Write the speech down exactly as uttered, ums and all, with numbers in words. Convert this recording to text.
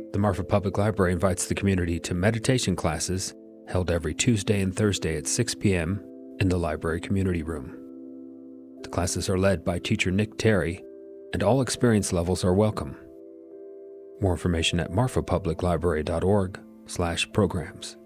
The Marfa Public Library invites the community to meditation classes held every Tuesday and Thursday at six p.m. in the library community room. The classes are led by teacher Nick Terry, and all experience levels are welcome. More information at marfa public library dot org slash programs.